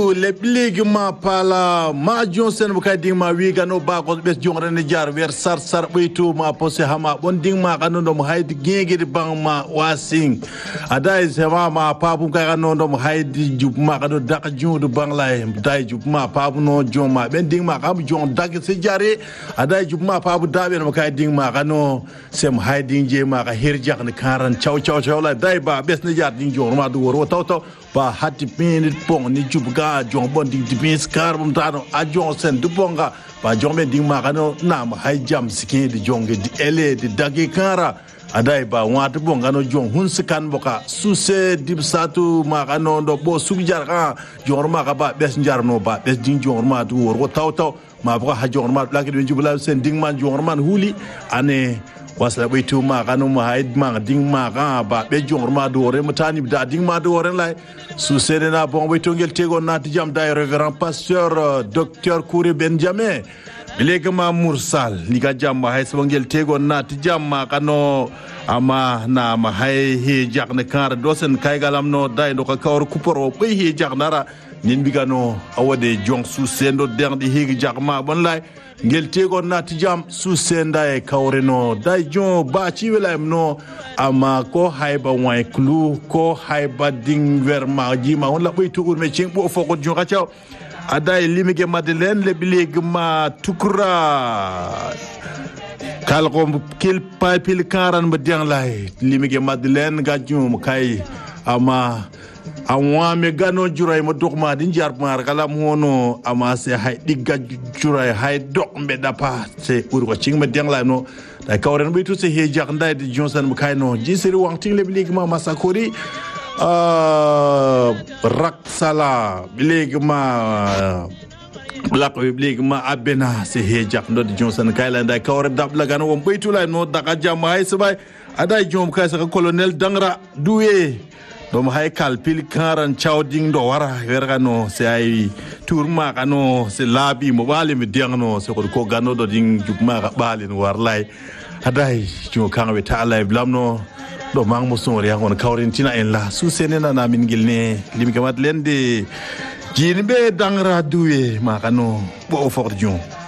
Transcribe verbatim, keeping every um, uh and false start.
tu le blig ma pala ma Johnson bu kay ding ma wi gano ba ko bes jongre ne jaar wer sar sar beytu ma pose hama bon ding ma kanu dom haydi gege bang ma wasing adai sema ma papu kay kanu dom haydi jub ma kanu dak judu bang lay dai jub ma papu no jom ma ben ding ma kam jom dak se jare adai jub ma papu dabe no kay ding ma kanu sem haydi je ma ka hirjak ne karan chaw chaw chaw la dai ba bes ne jaar ding jom ma du wor taw taw ba hati pinit pong ni jubga jong bon di dipin skar bum tano a jong sen du bonga ba jong men ding ma kano na ma hay jam skin di jonge di ele di dagi kara adai ba wat bonga no jong hun skan boka suse dib satu ma kano do bo sugjar ka jong ma ka ba bes njar no ba bes ding jong ma du wor taw taw ma ba ha jong ma plaki di jubla sen ding man jong man huli ane wasla beytu ma kanu ma haid ma ding ma ga ba be jongor ma do re mutani da ding ma do re lay su serena bon beytu ngel tego nati jam day révérend pasteur docteur Kouri Benjamin bilega ma mursal liga jam ma hay so ngel tego nati jam ma kano ama na ma hay he jakne kar dosen kay galam no day do ka kawr kuporo be he jaknara nin bigano awade jong su sendo derdi hegi jakma bon lay ngel tego nati jam su senda e kawreno dai jon ba ci welam no ama ko hayba way klu ko hayba ding ver ma ji ma on la boy tugur me cing bo foko jon ka ciaw aday limige madeleine le bileg ma tukura kal ko kil papil karan ba diang lay limige madeleine ga jom kay ama amwa me gano juray mo dokma di jar mar kala mono ama se hay digga juray hay dok be dapa se urko cing me deng la no da kawren bi tu se he jak nday di Johnson mu kayno ji seri wangting le bilig ma masakori euh raksala bilig ma black bilig ma abena se he jak ndo di Johnson kayla nday kawre dab la gano won beytu la no daga jama hay sabay aday jom kay sa colonel dangra doué dom hay kalpil karan chawding do wara wergano se ay tourma kano se labi mo bali mi diangno se ko ko gano do ding jukma ga balin warlay aday jo kanwe ta lay blamno do mang mo son ri ngon kawrentina en la su senena na min gilne lim gamat lende jinbe dangra duwe ma kano bo fort jon